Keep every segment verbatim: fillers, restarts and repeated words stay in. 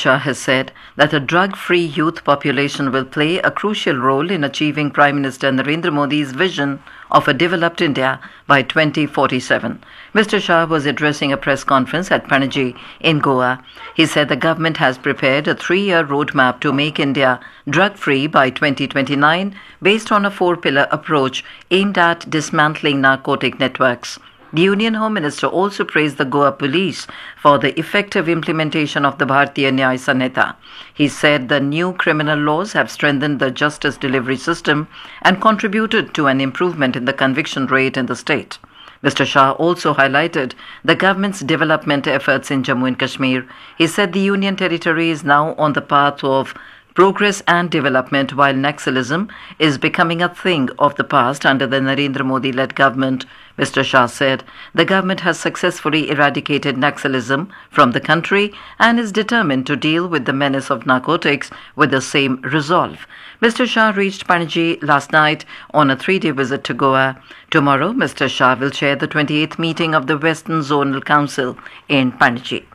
Shah has said that a drug-free youth population will play a crucial role in achieving Prime Minister Narendra Modi's vision of a developed India by twenty forty-seven. Mister Shah was addressing a press conference at Panaji in Goa. He said the government has prepared a three-year roadmap to make India drug-free by twenty twenty-nine based on a four-pillar approach aimed at dismantling narcotic networks. The Union Home Minister also praised the Goa police for the effective implementation of the Bharatiya Nyaya Sanhita. He said the new criminal laws have strengthened the justice delivery system and contributed to an improvement in the conviction rate in the state. Mister Shah also highlighted the government's development efforts in Jammu and Kashmir. He said the Union territory is now on the path of progress and development, while Naxalism is becoming a thing of the past under the Narendra Modi-led government. Mister Shah said the government has successfully eradicated Naxalism from the country and is determined to deal with the menace of narcotics with the same resolve. Mister Shah reached Panaji last night on a three-day visit to Goa. Tomorrow, Mister Shah will chair the twenty-eighth meeting of the Western Zonal Council in Panaji.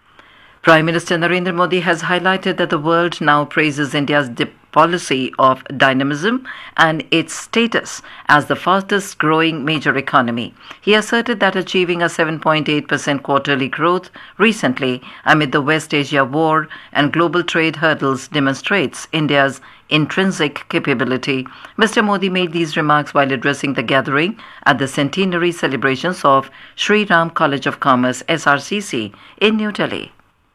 Prime Minister Narendra Modi has highlighted that the world now praises India's policy of dynamism and its status as the fastest growing major economy. He asserted that achieving a seven point eight percent quarterly growth recently amid the West Asia war and global trade hurdles demonstrates India's intrinsic capability. Mister Modi made these remarks while addressing the gathering at the centenary celebrations of Sri Ram College of Commerce S R C C in New Delhi.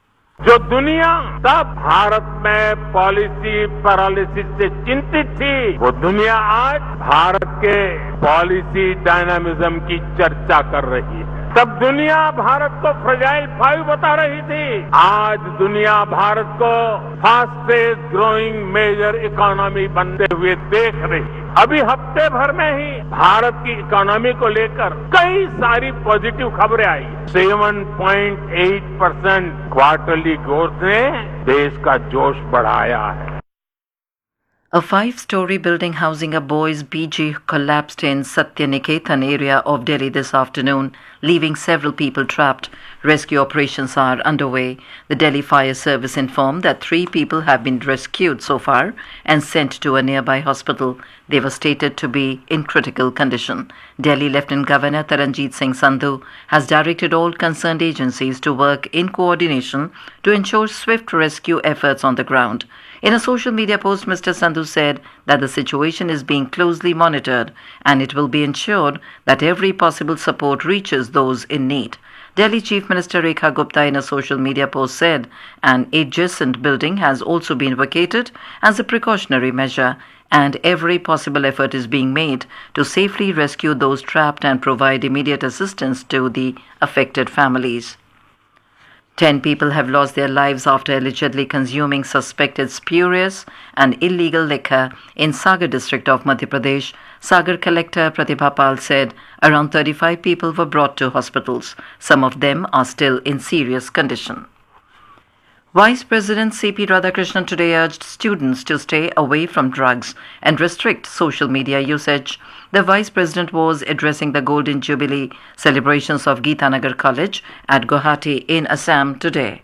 जो दुनिया तब भारत में policy paralysis से चिंतित थी, वो दुनिया आज भारत के पॉलिसी डायनामिज्म की चर्चा कर रही है। तब दुनिया भारत को फ्रेजाइल फाइव बता रही थी, आज दुनिया भारत को फास्टेस्ट ग्रोइंग मेजर इकोनॉमी बनते हुए देख रही है। अभी हफ्ते भर में ही भारत की इकोनॉमी को लेकर कई सारी पॉजिटिव खबरें आई। सात पॉइंट आठ परसेंट क्वार्टरली ग्रोथ ने देश का जोश बढ़ाया है। A five-story building housing a boys' P G collapsed in Satyaniketan area of Delhi this afternoon, leaving several people trapped. Rescue operations are underway. The Delhi Fire Service informed that three people have been rescued so far and sent to a nearby hospital. They were stated to be in critical condition. Delhi Lieutenant Governor Taranjeet Singh Sandhu has directed all concerned agencies to work in coordination to ensure swift rescue efforts on the ground. In a social media post, Mister Sandhu said that the situation is being closely monitored and it will be ensured that every possible support reaches those in need. Delhi Chief Minister Rekha Gupta in a social media post said an adjacent building has also been vacated as a precautionary measure and every possible effort is being made to safely rescue those trapped and provide immediate assistance to the affected families. Ten people have lost their lives after allegedly consuming suspected spurious and illegal liquor in Sagar district of Madhya Pradesh. Sagar Collector Pratibha Pal said around thirty-five people were brought to hospitals. Some of them are still in serious condition. Vice President C P Radhakrishnan today urged students to stay away from drugs and restrict social media usage. The Vice President was addressing the Golden Jubilee celebrations of Geetanagar College at Guwahati in Assam today.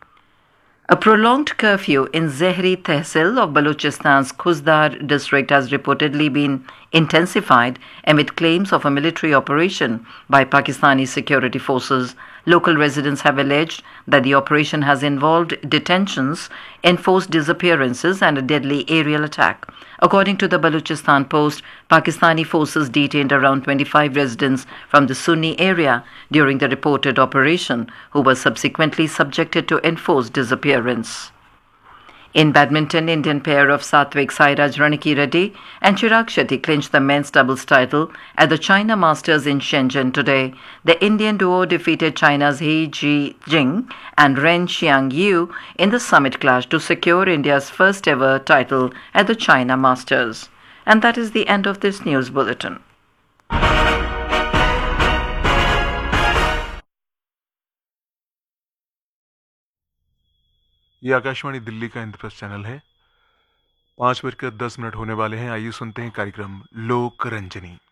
A prolonged curfew in Zehri Tehsil of Balochistan's Khuzdar district has reportedly been intensified amid claims of a military operation by Pakistani security forces. Local residents have alleged that the operation has involved detentions, enforced disappearances and a deadly aerial attack. According to the Balochistan Post, Pakistani forces detained around twenty-five residents from the Sunni area during the reported operation, who were subsequently subjected to enforced disappearance. In badminton, Indian pair of Satvik Sairaj Ranki and Chirag Shetty clinched the men's doubles title at the China Masters in Shenzhen today. The Indian duo defeated China's He Ji-jing and Ren Xiang-yu in the summit clash to secure India's first ever title at the China Masters. And that is the end of this news bulletin. ये आकाशवाणी दिल्ली का Indraprastha channel है। पाँच बजकर दस minute होने वाले हैं। आइए सुनते हैं कार्यक्रम लोक रंजनी।